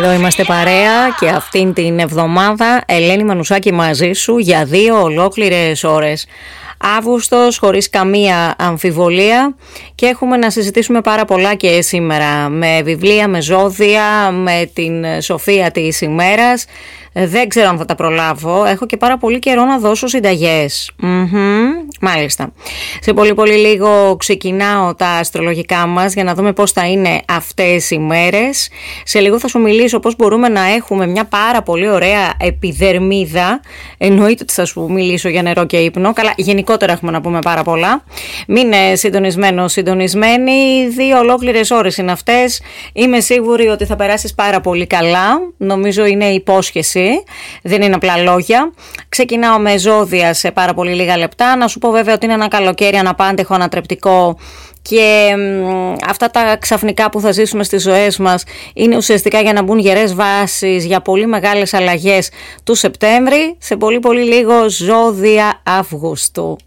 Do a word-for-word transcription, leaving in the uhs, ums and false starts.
Εδώ είμαστε παρέα και αυτήν την εβδομάδα Ελένη Μανουσάκη μαζί σου για δύο ολόκληρες ώρες. Αύγουστος χωρίς καμία αμφιβολία και έχουμε να συζητήσουμε πάρα πολλά και σήμερα με βιβλία, με ζώδια, με την σοφία της ημέρας. Δεν ξέρω αν θα τα προλάβω, έχω και πάρα πολύ καιρό να δώσω συνταγές. Mm-hmm, μάλιστα. Σε πολύ πολύ λίγο ξεκινάω τα αστρολογικά μας για να δούμε πώς θα είναι αυτές οι μέρες. Σε λίγο θα σου μιλήσω πώς μπορούμε να έχουμε μια πάρα πολύ ωραία επιδερμίδα. Εννοείται ότι θα σου μιλήσω για νερό και ύπνο. Καλά, γενικότερα έχουμε να πούμε πάρα πολλά. Μείνε συντονισμένος, συντονισμένη. Δύο ολόκληρες ώρες είναι αυτές. Είμαι σίγουρη ότι θα περάσεις πάρα πολύ καλά. Νομίζω είναι υπόσχεση. Δεν είναι απλά λόγια. Ξεκινάω με ζώδια σε πάρα πολύ λίγα λεπτά. Να σου πω βέβαια ότι είναι ένα καλοκαίρι αναπάντεχο, ανατρεπτικό και μ, αυτά τα ξαφνικά που θα ζήσουμε στις ζωές μας είναι ουσιαστικά για να μπουν γερές βάσεις για πολύ μεγάλες αλλαγές του Σεπτέμβρη. Σε πολύ πολύ λίγο ζώδια Αυγούστου.